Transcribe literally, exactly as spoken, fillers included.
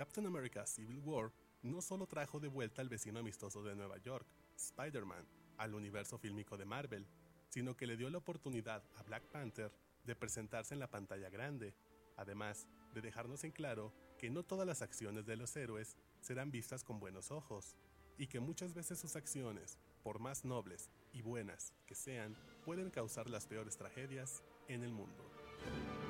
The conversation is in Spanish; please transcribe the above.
Captain America Civil War no solo trajo de vuelta al vecino amistoso de Nueva York, Spider-Man, al universo fílmico de Marvel, sino que le dio la oportunidad a Black Panther de presentarse en la pantalla grande, además de dejarnos en claro que no todas las acciones de los héroes serán vistas con buenos ojos, y que muchas veces sus acciones, por más nobles y buenas que sean, pueden causar las peores tragedias en el mundo.